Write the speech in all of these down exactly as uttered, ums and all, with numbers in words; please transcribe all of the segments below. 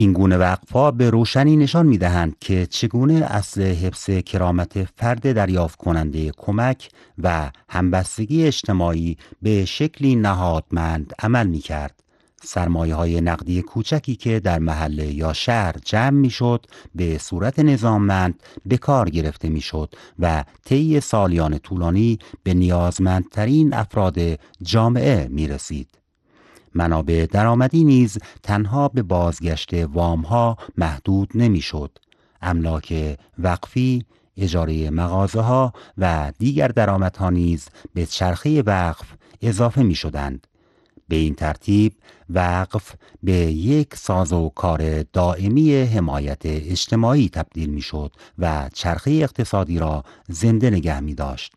این گونه وقف‌ها به روشنی نشان می‌دهند که چگونه اصل حفظ کرامت فرد دریافت کننده کمک و همبستگی اجتماعی به شکلی نهادمند عمل می‌کرد. سرمایه‌های نقدی کوچکی که در محله یا شهر جمع می‌شد به صورت نظاممند به کار گرفته می‌شد و طی سالیان طولانی به نیازمندترین افراد جامعه می‌رسید. منابع درآمدی نیز تنها به بازگشت وام‌ها محدود نمی‌شد. املاک وقفی، اجاره مغازه‌ها و دیگر درآمدها نیز به چرخه وقف اضافه می‌شدند. به این ترتیب وقف به یک سازوکار دائمی حمایت اجتماعی تبدیل می‌شد و چرخه اقتصادی را زنده نگه می‌داشت.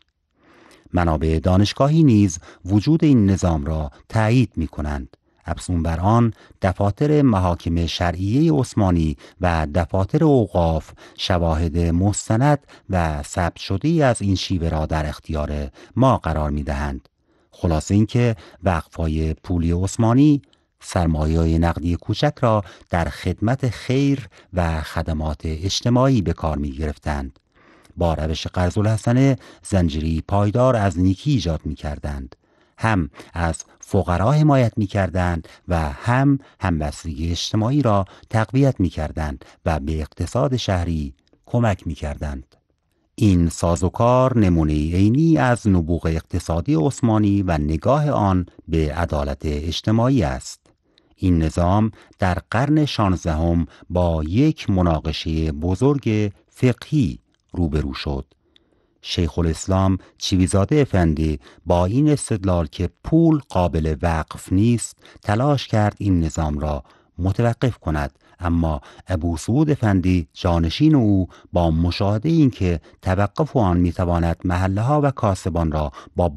منابع دانشگاهی نیز وجود این نظام را تأیید می کنند. افزون بر آن، دفاتر محاکم شرعیه عثمانی و دفاتر اوقاف شواهد مستند و ثبت شده از این شیوه را در اختیار ما قرار می دهند. خلاصه اینکه وقف‌های پولی عثمانی سرمایه‌های نقدی کوچک را در خدمت خیر و خدمات اجتماعی به کار می گرفتند. با روش قرض الحسنه زنجیری پایدار از نیکی ایجاد می کردند. هم از فقرا حمایت می کردند و هم همبستگی اجتماعی را تقویت می کردند و به اقتصاد شهری کمک می کردند. این سازوکار نمونه عینی از نبوغ اقتصادی عثمانی و نگاه آن به عدالت اجتماعی است. این نظام در قرن شانزدهم با یک مناقشه بزرگ فقهی روبرو شد. شیخ الاسلام چیویزاده افندی با این استدلال که پول قابل وقف نیست تلاش کرد این نظام را متوقف کند، اما ابو سعود افندی جانشین او با مشاهده این که توقف آن میتواند محله ها و کاسبان را با